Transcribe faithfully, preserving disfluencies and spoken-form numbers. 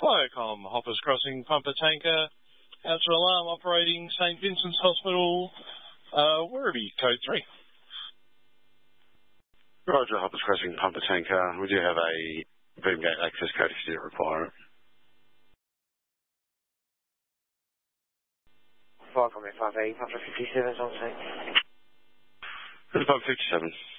Viacom, Hoppers Crossing, Pumper Tanker, Outer Alarm operating Saint Vincent's Hospital, uh, Werribee, code three. Roger, Hoppers Crossing, Pumper Tanker. We do have a boom gate access code if you do require it. Viacom F five eight, Pumper fifty-seven is on scene. Pumper fifty-seven.